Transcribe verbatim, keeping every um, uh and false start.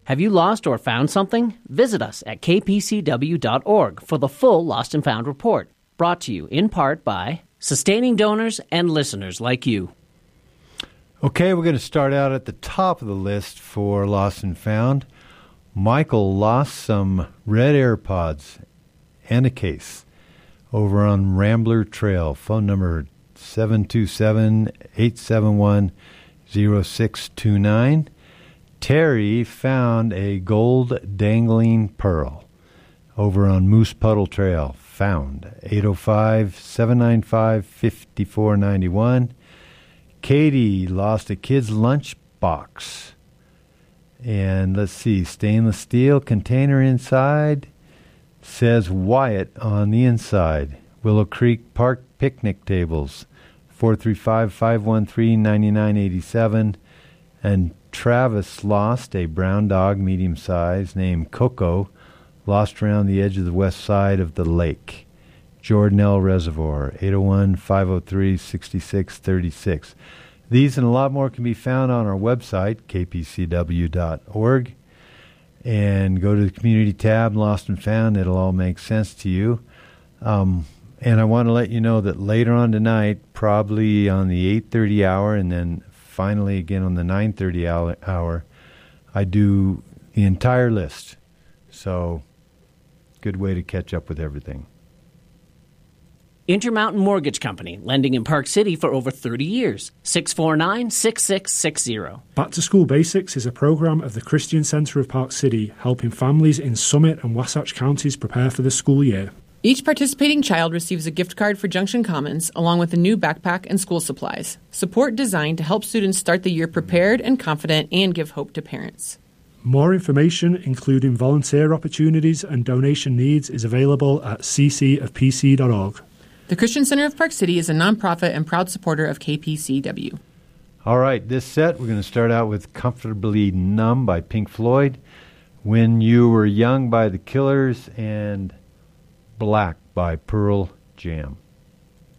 Have you lost or found something? Visit us at k p c w dot org for the full Lost and Found report, brought to you in part by sustaining donors and listeners like you. Okay, we're going to start out at the top of the list for Lost and Found. Michael lost some red AirPods and a case over on Rambler Trail. Phone number seven two seven, eight seven one, zero six two nine. Terry found a gold dangling pearl over on Moose Puddle Trail. Found eight oh five, seven nine five, five four nine one. Katie lost a kid's lunch box. And let's see, stainless steel container inside. Says Wyatt on the inside. Willow Creek Park picnic tables. four three five, five one three, nine nine eight seven. And Travis lost a brown dog, medium size, named Coco, lost around the edge of the west side of the lake. Jordanelle Reservoir, eight oh one, five oh three, six six three six. These and a lot more can be found on our website, k p c w dot org. And go to the community tab, Lost and Found. It'll all make sense to you. Um, and I want to let you know that later on tonight, probably on the eight thirty hour and then finally again on the nine thirty hour, I do the entire list. So, good way to catch up with everything. Intermountain Mortgage Company, lending in Park City for over thirty years. six four nine, six six six zero. Back to School Basics is a program of the Christian Center of Park City, helping families in Summit and Wasatch counties prepare for the school year. Each participating child receives a gift card for Junction Commons, along with a new backpack and school supplies. Support designed to help students start the year prepared and confident and give hope to parents. More information, including volunteer opportunities and donation needs, is available at c c of p c dot org. The Christian Center of Park City is a nonprofit and proud supporter of K P C W. All right, this set, we're going to start out with Comfortably Numb by Pink Floyd, When You Were Young by The Killers, and Black by Pearl Jam.